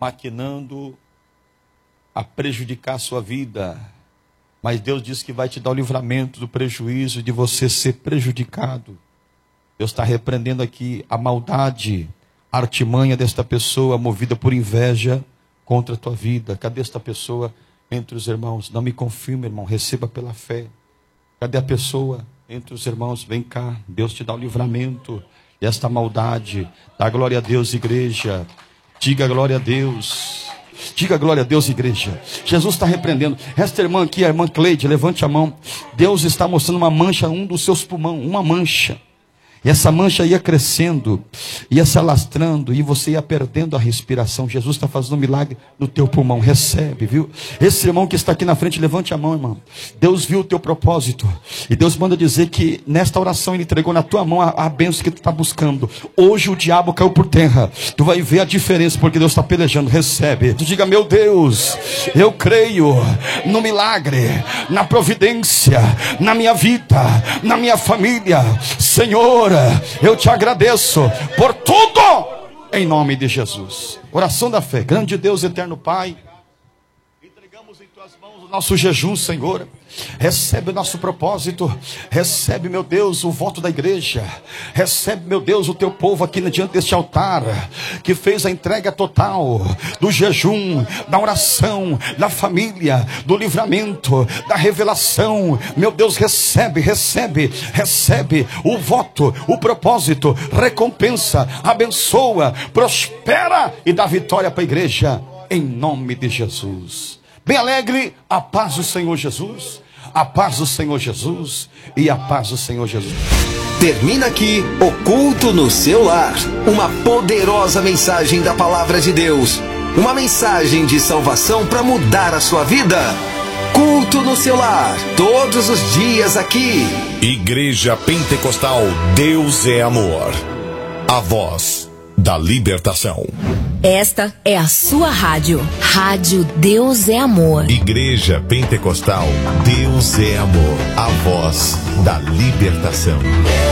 maquinando a prejudicar a sua vida. Mas Deus diz que vai te dar o livramento do prejuízo de você ser prejudicado. Deus está repreendendo aqui a maldade, a artimanha desta pessoa movida por inveja contra a tua vida. Cadê esta pessoa entre os irmãos? Não me confirma, irmão, receba pela fé. Cadê a pessoa entre os irmãos? Vem cá, Deus te dá o livramento desta maldade. Dá glória a Deus, igreja. Diga glória a Deus. Diga glória a Deus, igreja. Jesus está repreendendo. Esta irmã aqui, a irmã Cleide, levante a mão. Deus está mostrando uma mancha, um dos seus pulmões, uma mancha. E essa mancha ia crescendo, ia se alastrando, e você ia perdendo a respiração. Jesus está fazendo um milagre no teu pulmão. Recebe, viu? Esse irmão que está aqui na frente, levante a mão, irmão. Deus viu o teu propósito. E Deus manda dizer que nesta oração Ele entregou na tua mão a bênção que tu está buscando. Hoje o diabo caiu por terra. Tu vai ver a diferença, porque Deus está pelejando. Recebe. Tu diga, meu Deus, eu creio no milagre, na providência, na minha vida, na minha família. Senhor, eu te agradeço por tudo, em nome de Jesus. Oração da fé. Grande Deus, eterno Pai, entregamos em tuas mãos o nosso jejum, Senhor. Recebe o nosso propósito. Recebe, meu Deus, o voto da igreja. Recebe, meu Deus, o teu povo aqui diante deste altar, que fez a entrega total do jejum, da oração, da família, do livramento, da revelação. Meu Deus, recebe o voto, o propósito, recompensa, abençoa, prospera e dá vitória para a igreja, em nome de Jesus. Bem alegre, a paz do Senhor Jesus. A paz do Senhor Jesus e a paz do Senhor Jesus. Termina aqui o Culto no Seu Lar. Uma poderosa mensagem da Palavra de Deus. Uma mensagem de salvação para mudar a sua vida. Culto no Seu Lar, todos os dias aqui. Igreja Pentecostal Deus é Amor. A voz da libertação. Esta é a sua rádio. Rádio Deus é Amor. Igreja Pentecostal Deus é Amor. A voz da libertação.